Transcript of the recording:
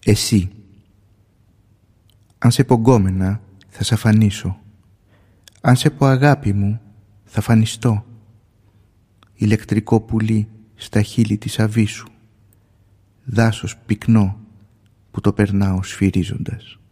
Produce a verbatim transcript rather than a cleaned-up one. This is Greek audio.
Εσύ. Αν σε πω γκόμενα, θα σ' αφανίσω. Αν σε πω αγάπη μου, θα φανιστώ. Ηλεκτρικό πουλί στα χείλη της αβύσου. Δάσος πυκνό που το περνάω σφυρίζοντας.